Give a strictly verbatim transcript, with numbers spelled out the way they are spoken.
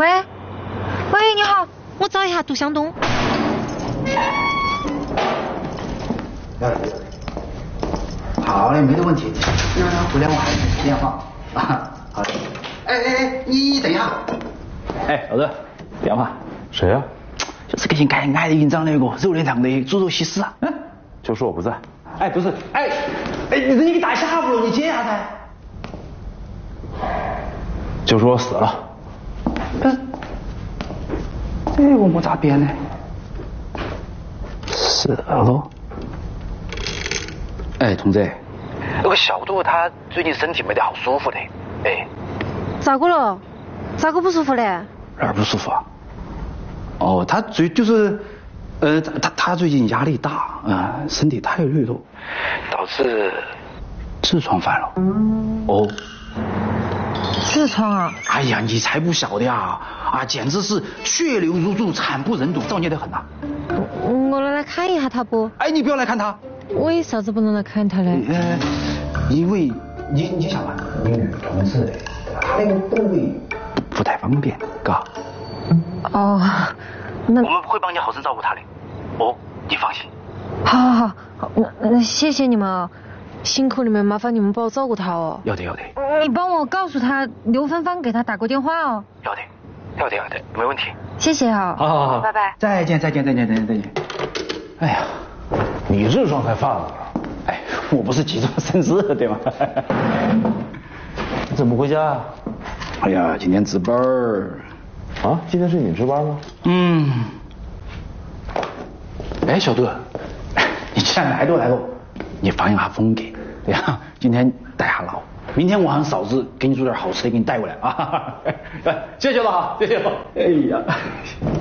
喂，喂，你好，我找一下杜湘东。 好嘞，没得问题。那那回来我还有电话啊。好的。哎哎哎，你等一下。哎，老子，电话。 谁呀、啊？ 就是个姓矮矮的营长那个肉脸长的猪肉西施啊。嗯， 就说我不在。 哎，不是，哎，哎，你给打下不了，你接下噻。 就说我死了。 嗯，这个我咋编呢？死了。哎，同志，那个小杜他最近身体没得好舒服的，哎。 咋个了？咋个不舒服嘞？ 哪儿不舒服啊？哦，他最就是，呃，他他最近压力大啊、呃，身体太虚弱，导致痔疮犯了。哦， 痔疮啊？ 哎呀，你才不晓得呀！啊，简直是血流如注，惨不忍睹，造孽得很呐、 啊。我来来看一下他不？ 哎，你不要来看他。 为啥子不能来看他嘞？ 呃，因为你你想啊，你女同事嘞，她那个部位不太方便，嘎。 哦，那我们会帮你好生照顾她的。哦，你放心。 好好好，那那谢谢你们啊，辛苦你们，麻烦你们帮我照顾他哦。 要得要得。 你帮我告诉他刘芬芳给他打过电话哦。 要得要得要得，没问题。 谢谢啊。 好好好， 拜拜。 再见再见再见再见再见。哎呀， 你痔疮才犯了。 哎，我不是急中生智对吗？ 你怎么回家啊？ 哎呀，今天值班儿。 啊，今天是你值班吗？ 嗯。哎，小杜，你既然来都来了，你放一下风格，对呀，今天带下劳，明天我让嫂子给你煮点好吃的给你带过来啊。谢谢了哈，谢谢了。哎呀。